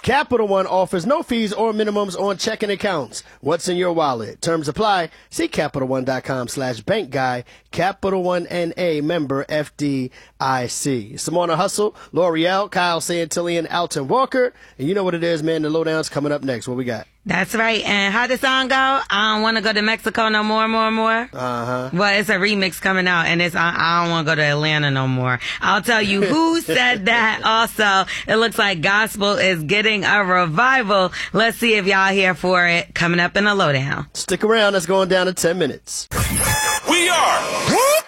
Capital One offers no fees or minimums on checking accounts. What's in your wallet? Terms apply. See CapitalOne.com/bank guy. Capital One N.A. member FDIC. Some on the hustle. L'Oreal, Kyle Santillan, Alton Walker. And you know what it is, man. The Lowdown's coming up next. What we got? That's right. And how the song go? I don't want to go to Mexico no more. Uh-huh. Well, it's a remix coming out, and it's I don't want to go to Atlanta no more. I'll tell you who said that also. It looks like gospel is getting a revival. Let's see if y'all here for it. Coming up in the Lowdown. Stick around. That's going down in 10 minutes. We are